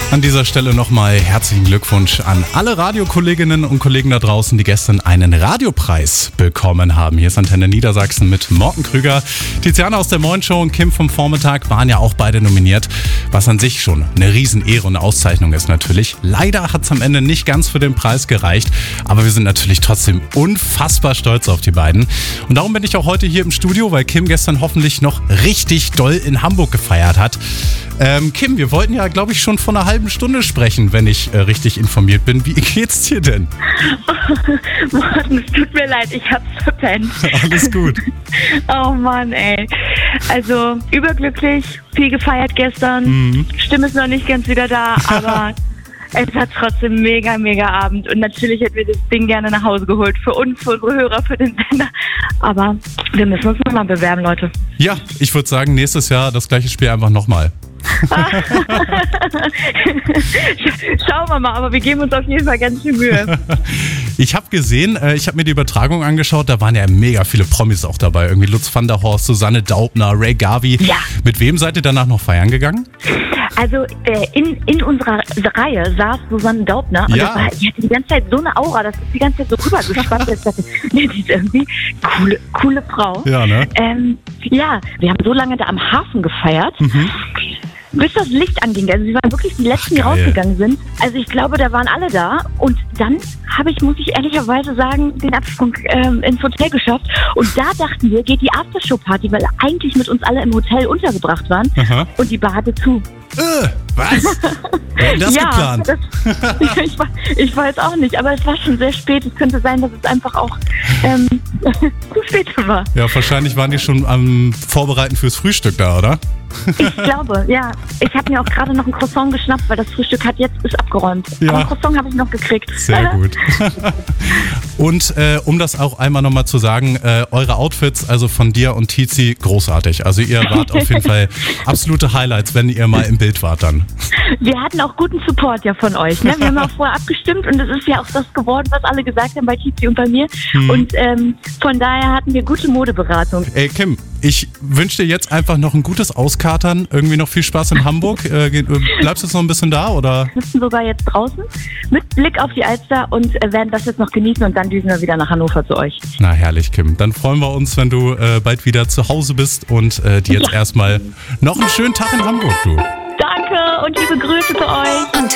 An dieser Stelle nochmal herzlichen Glückwunsch an alle Radiokolleginnen und Kollegen da draußen, die gestern einen Radiopreis bekommen haben. Hier ist Antenne Niedersachsen mit Morten Krüger. Tiziana aus der Morgenshow und Kim vom Vormittag waren ja auch beide nominiert, was an sich schon eine Riesenehre und eine Auszeichnung ist natürlich. Leider hat es am Ende nicht ganz für den Preis gereicht, aber wir sind natürlich trotzdem unfassbar stolz auf die beiden. Und darum bin ich auch heute hier im Studio, weil Kim gestern hoffentlich noch richtig doll in Hamburg gefeiert hat. Kim, wir wollten ja, glaube ich, schon vor einer halben Stunde sprechen, wenn ich richtig informiert bin. Wie geht's dir denn? Morten, es tut mir leid, ich hab's verpennt. Alles gut. Oh Mann, ey. Also überglücklich, viel gefeiert gestern. Stimme ist noch nicht ganz wieder da, aber es hat trotzdem mega Abend. Und natürlich hätten wir das Ding gerne nach Hause geholt. Für uns, für unsere Hörer, für den Sender. Aber wir müssen uns nochmal bewerben, Leute. Ja, ich würde sagen, nächstes Jahr das gleiche Spiel einfach nochmal. Schauen wir mal, aber wir geben uns auf jeden Fall ganz viel Mühe. Ich habe gesehen, ich habe mir die Übertragung angeschaut, da waren ja mega viele Promis auch dabei. Irgendwie Lutz van der Horst, Susanne Daubner, Ray Garvey. Ja. Mit wem seid ihr danach noch feiern gegangen? Also in unserer Reihe saß Susanne Daubner und Ja. die hatte die ganze Zeit so eine Aura, das ist die ganze Zeit so rübergeschwappt. Ich dachte, nee, die ist irgendwie coole Frau. Ja, ne? Ja, wir haben so lange da am Hafen gefeiert. Bis das Licht anging. Also wir waren wirklich die Letzten, die Geil. rausgegangen sind. Also ich glaube, da waren alle da. Und dann muss ich ehrlicherweise sagen, den Absprung ins Hotel geschafft. Und da dachten wir, geht die Aftershow-Party, weil eigentlich mit uns alle im Hotel untergebracht waren. Aha. Und die Bar hatte zu. Was? Wer hat das geplant? Ich weiß auch nicht, aber es war schon sehr spät. Es könnte sein, dass es einfach auch zu spät war. Ja, wahrscheinlich waren die schon am Vorbereiten fürs Frühstück da, oder? Ich glaube, ja. Ich habe mir auch gerade noch ein Croissant geschnappt, weil das Frühstück ist abgeräumt. Ja. Aber ein Croissant habe ich noch gekriegt. Sehr gut. Und um das auch einmal nochmal zu sagen, eure Outfits, also von dir und Tizi, großartig. Also ihr wart auf jeden Fall absolute Highlights, wenn ihr mal im Bild wart dann. Wir hatten auch guten Support ja von euch. Ne? Wir haben auch vorher abgestimmt und es ist ja auch das geworden, was alle gesagt haben bei Tizi und bei mir. Und von daher hatten wir gute Modeberatung. Ey Kim, ich wünsche dir jetzt einfach noch ein gutes Auskatern, irgendwie noch viel Spaß in Hamburg. Bleibst du jetzt noch ein bisschen da, oder? Wir sitzen sogar jetzt draußen mit Blick auf die Alster und werden das jetzt noch genießen und dann düsen wir wieder nach Hannover zu euch. Na herrlich, Kim. Dann freuen wir uns, wenn du bald wieder zu Hause bist und dir jetzt erstmal noch einen schönen Tag in Hamburg, du. Danke und liebe Grüße für euch.